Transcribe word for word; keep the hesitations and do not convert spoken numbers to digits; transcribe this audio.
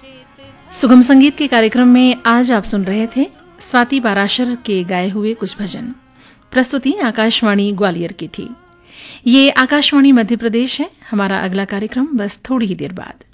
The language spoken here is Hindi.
सुगम संगीत के कार्यक्रम में आज आप सुन रहे थे स्वाति पाराशर के गाए हुए कुछ भजन। प्रस्तुति आकाशवाणी ग्वालियर की थी। ये आकाशवाणी मध्य प्रदेश है। हमारा अगला कार्यक्रम बस थोड़ी ही देर बाद।